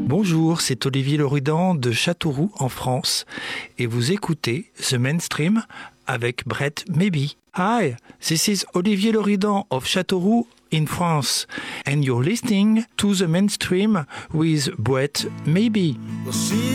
Bonjour, c'est Olivier Loridan de Châteauroux en France et vous écoutez The Mainstream avec Brett Maybe. Hi, this is Olivier Loridan of Châteauroux in France and you're listening to The Mainstream with Brett Maybe. Well, she